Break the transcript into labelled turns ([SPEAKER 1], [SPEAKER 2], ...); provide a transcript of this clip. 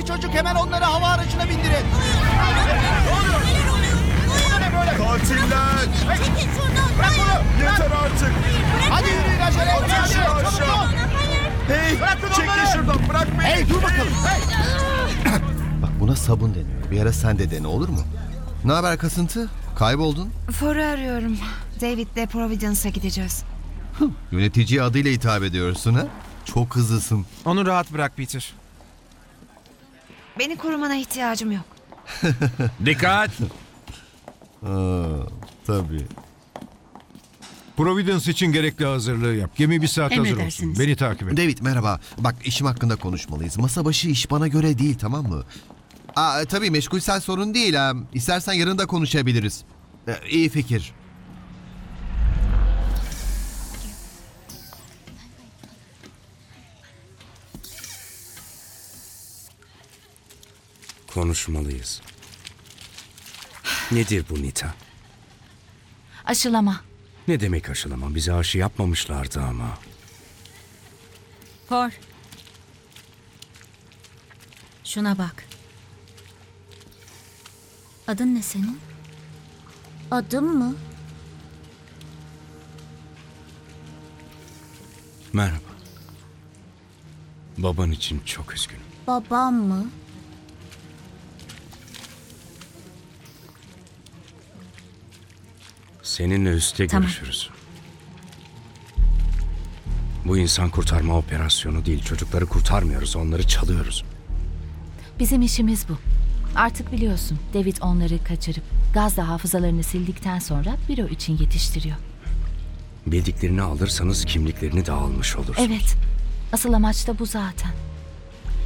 [SPEAKER 1] iki çocuk hemen onları hava aracına bindirin.
[SPEAKER 2] Katiller!
[SPEAKER 3] Çekil şuradan.
[SPEAKER 1] Bırak bunu.
[SPEAKER 2] Yeter artık!
[SPEAKER 1] Hadi yürüyün acele etmeyin.
[SPEAKER 2] Atın şunu
[SPEAKER 1] Çabuk
[SPEAKER 2] aşağı!
[SPEAKER 1] ol.
[SPEAKER 2] Hey!
[SPEAKER 1] Bırakın
[SPEAKER 2] Çekil
[SPEAKER 1] onları!
[SPEAKER 2] şuradan! Bırak beni!
[SPEAKER 1] Hey dur bakalım. Hey.
[SPEAKER 4] Bak buna sabun deniyor. Bir ara sen de dene olur mu? Ne haber kasıntı? Kayboldun.
[SPEAKER 5] For'u arıyorum. David'le Providence'a gideceğiz.
[SPEAKER 4] Yöneticiye adıyla hitap ediyorsun ha? Çok hızlısın.
[SPEAKER 6] Onu rahat bırak Peter.
[SPEAKER 5] Beni korumana ihtiyacım yok.
[SPEAKER 7] Dikkat!
[SPEAKER 4] Tabii.
[SPEAKER 8] Providence için gerekli hazırlığı yap. Gemi bir saat hazır olsun.
[SPEAKER 3] Emredersiniz.
[SPEAKER 8] Beni takip et.
[SPEAKER 4] David merhaba. Bak işim hakkında konuşmalıyız. Masa başı iş bana göre değil tamam mı? Tabii meşgulsen sorun değil ha. İstersen yarın da konuşabiliriz. İyi fikir.
[SPEAKER 7] Konuşmalıyız. Nedir bu Nita?
[SPEAKER 3] Aşılama.
[SPEAKER 7] Ne demek aşılama? Bize aşı yapmamışlardı ama.
[SPEAKER 3] For. Şuna bak. Adın ne senin? Adım mı?
[SPEAKER 7] Merhaba. Baban için çok üzgünüm.
[SPEAKER 3] Babam mı?
[SPEAKER 7] Seninle üste
[SPEAKER 3] Tamam.
[SPEAKER 7] görüşürüz. Bu insan kurtarma operasyonu değil. Çocukları kurtarmıyoruz, onları çalıyoruz.
[SPEAKER 9] Bizim işimiz bu. Artık biliyorsun, David onları kaçırıp gazla hafızalarını sildikten sonra büro için yetiştiriyor.
[SPEAKER 7] Bildiklerini alırsanız kimliklerini de almış olursunuz.
[SPEAKER 9] Evet, asıl amaç da bu zaten.